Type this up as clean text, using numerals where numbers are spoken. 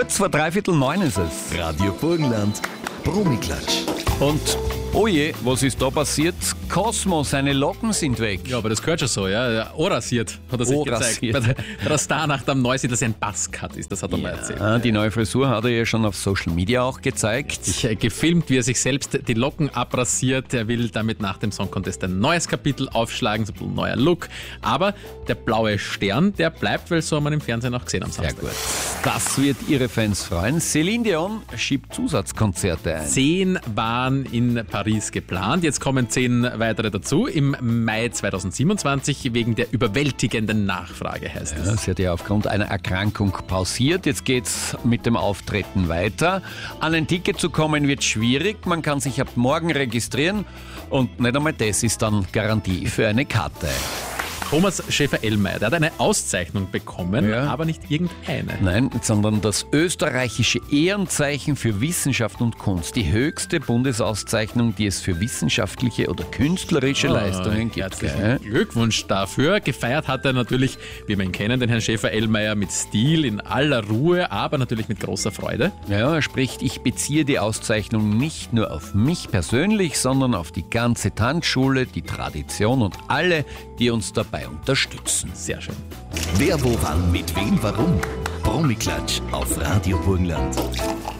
Kurz vor 8:45 ist es. Radio Burgenland, Bromiklatsch. Und oh je, was ist da passiert? Cosmo, seine Locken sind weg. Ja, aber das gehört schon so, ja. Orasiert hat er sich Orasiert. gezeigt. Bei der Starnacht am Neusiedler sein Buzzcut ist, das hat er mal erzählt. Die neue Frisur hat er ja schon auf Social Media auch gezeigt. Gefilmt, wie er sich selbst die Locken abrasiert. Er will damit nach dem Song Contest ein neues Kapitel aufschlagen, so ein neuer Look. Aber der blaue Stern, der bleibt, weil so haben wir im Fernsehen auch gesehen am Samstag. Sehr gut. Das wird ihre Fans freuen. Celine Dion schiebt Zusatzkonzerte ein. 10 waren in Paris geplant, jetzt kommen 10 weitere dazu. Im Mai 2027 wegen der überwältigenden Nachfrage, heißt es. Ja, sie hat ja aufgrund einer Erkrankung pausiert. Jetzt geht's mit dem Auftreten weiter. An ein Ticket zu kommen wird schwierig. Man kann sich ab morgen registrieren und nicht einmal das ist dann Garantie für eine Karte. Thomas Schäfer-Ellmeier, der hat eine Auszeichnung bekommen, Ja. aber nicht irgendeine. Nein, sondern das österreichische Ehrenzeichen für Wissenschaft und Kunst. Die höchste Bundesauszeichnung, die es für wissenschaftliche oder künstlerische Leistungen gibt. Herzlichen Gell? Glückwunsch dafür. Gefeiert hat er natürlich, wie wir ihn kennen, den Herrn Schäfer-Ellmeier mit Stil, in aller Ruhe, aber natürlich mit großer Freude. Ja, er spricht, ich beziehe die Auszeichnung nicht nur auf mich persönlich, sondern auf die ganze Tanzschule, die Tradition und alle, die uns dabei unterstützen. Sehr schön. Wer, wo, wann, mit wem, warum? Bromiklatsch auf Radio Burgenland.